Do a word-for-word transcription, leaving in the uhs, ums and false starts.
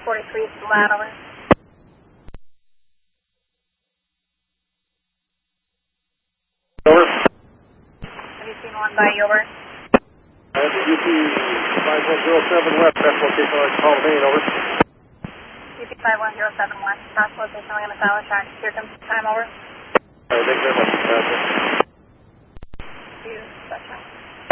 forty-three flat, over. Over. Have you seen one by you, over? Uh, U P five one zero seven west, that's location on call main, over. U P five one zero seven west, cross location on the tower track. Here comes time, over. All right, thank you very much. Uh, See you, touchdown.